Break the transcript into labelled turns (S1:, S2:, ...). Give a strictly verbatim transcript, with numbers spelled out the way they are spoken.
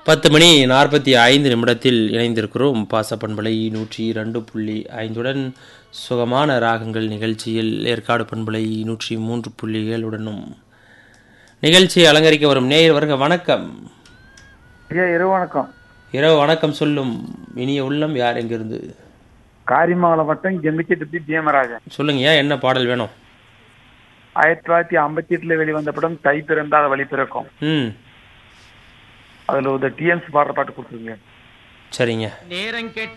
S1: பத்து மணி நாற்பத்தி ஐந்து நிமிடத்தில் இணைந்திருக்கிறோம். பாசப்பண்பலை நூற்றி இரண்டு புள்ளி ஐந்துடன் சுகமான ராகங்கள் நிகழ்ச்சியில் ஏற்காடு பண்பலை நூற்றி மூன்று புள்ளி ஏழுடனும் நிகழ்ச்சியை அலங்கரிக்க வரும் நேயர் வருக. வணக்கம்
S2: ஐயா, இரவு வணக்கம்.
S1: இரவு வணக்கம் சொல்லும் இனிய உள்ளம். யார் எங்கிருந்து?
S2: காரிமங்கலம் வட்டம் ஜெமிச்செட்டி பீமராஜன்.
S1: சொல்லுங்கய்யா, என்ன பாடல் வேணும்?
S2: ஆயிரத்தி தொள்ளாயிரத்தி ஐம்பத்தி எட்டுல வெளிவந்த படம் தை பிறந்தாத வழி பிறக்கும்.
S1: ம்
S2: அதுல ஒரு டிஎம்ஸ் பாடுற பாட்டு கொடுத்துருங்க.
S1: சரிங்க.